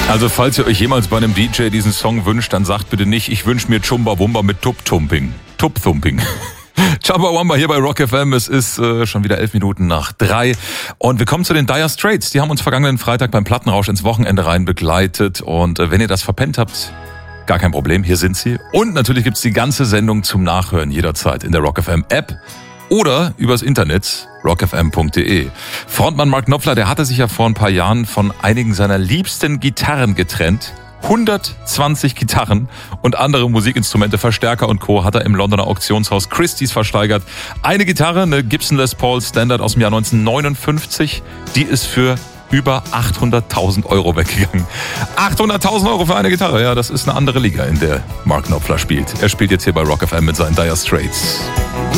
Also falls ihr euch jemals bei einem DJ diesen Song wünscht, dann sagt bitte nicht, ich wünsche mir Chumbawamba mit Tub-Thumping. Chumbawamba hier bei Rock FM. Es ist schon wieder 11 Minuten nach 3. Und wir kommen zu den Dire Straits. Die haben uns vergangenen Freitag beim Plattenrausch ins Wochenende rein begleitet. Und wenn ihr das verpennt habt, gar kein Problem, hier sind sie. Und natürlich gibt's die ganze Sendung zum Nachhören jederzeit in der Rock FM App oder übers Internet rockfm.de. Frontmann Mark Knopfler, der hatte sich ja vor ein paar Jahren von einigen seiner liebsten Gitarren getrennt. 120 Gitarren und andere Musikinstrumente, Verstärker und Co. hat er im Londoner Auktionshaus Christie's versteigert. Eine Gitarre, eine Gibson Les Paul Standard aus dem Jahr 1959, die ist für über 800.000 Euro weggegangen. 800.000 Euro für eine Gitarre, ja, das ist eine andere Liga, in der Mark Knopfler spielt. Er spielt jetzt hier bei Rock FM mit seinen Dire Straits.